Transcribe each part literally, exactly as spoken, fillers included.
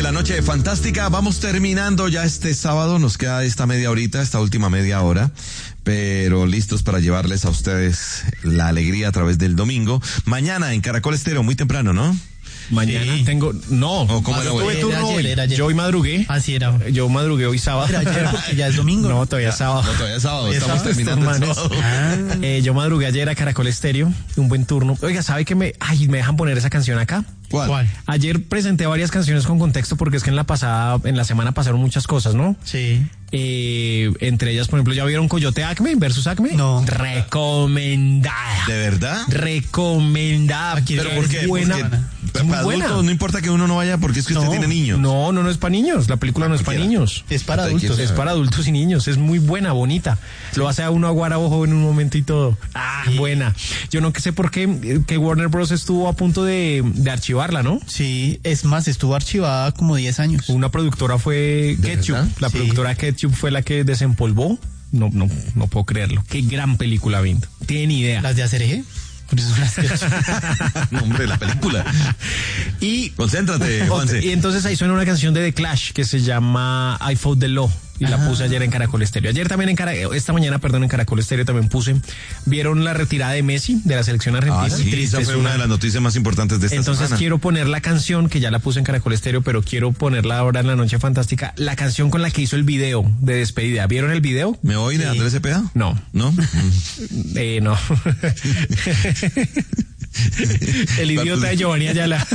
la noche fantástica. Vamos terminando ya este sábado. Nos queda esta media horita, esta última media hora. Pero listos para llevarles a ustedes la alegría a través del domingo. Mañana en Caracol Estéreo, muy temprano, ¿no? Mañana sí. tengo, no, ¿O cómo yo era tuve hoy? turno Era ayer, hoy. era ayer. Yo hoy madrugué. Así era. Yo madrugué hoy sábado. Era ayer porque ya es domingo. No, todavía es sábado. No, todavía es sábado, ¿Es estamos sábado? terminando el Estos sábado. manes. Eh, yo madrugué ayer a Caracol Estéreo, un buen turno. Oiga, ¿sabe que me, ay, me dejan poner esa canción acá? ¿Cuál? ¿Cuál? Ayer presenté varias canciones con contexto porque es que en la pasada, en la semana pasaron muchas cosas, ¿no? Sí. Eh, entre ellas, por ejemplo, ¿ya vieron Coyote Acme versus Acme? No. Recomendada. ¿De verdad? Recomendada. ¿Pero por qué? Es buena. Porque Es muy para buena. adultos no importa que uno no vaya porque es que usted No, tiene niños. No, no, no es para niños. La película no es para Cualquiera. niños. Es para Hasta adultos. aquí Es para adultos y niños. Es muy buena, bonita. Lo hace a uno aguar a ojo en un momento y todo. Ah, Sí. buena. Yo no sé por qué eh, que Warner Bros. Estuvo a punto de, de archivarla, ¿no? Sí, es más, estuvo archivada como diez años. Una productora fue ¿De Ketchup. verdad? La Sí. productora Ketchup fue la que desempolvó. No, no, no puedo creerlo. Qué gran película, Vindo. Tienen idea. Las de A C R G. Por eso son las que... No, hombre, la película. Y, Concéntrate, Juanse. y entonces ahí suena una canción de The Clash que se llama I Fought the Law. Y la puse ayer en Caracol Estéreo. Ayer también en Caracol, esta mañana, perdón, en Caracol Estéreo también puse. ¿Vieron la retirada de Messi de la selección argentina? Ah, sí, Triste, esa es fue una de las noticias más importantes de esta Entonces semana. quiero poner la canción, que ya la puse en Caracol Estéreo, pero quiero ponerla ahora en la Noche Fantástica, la canción con la que hizo el video de despedida. ¿Vieron el video? ¿Me oí de Sí. Andrés Cepeda? No. ¿No? Mm. Eh, no. El idiota de Giovanni Ayala.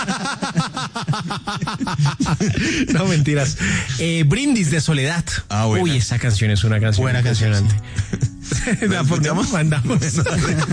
No, mentiras. Eh, Brindis de Soledad. Ah, buena. Uy, esa canción es una canción Buena canción, impresionante. La ¿La escuchamos? ponemos, mandamos.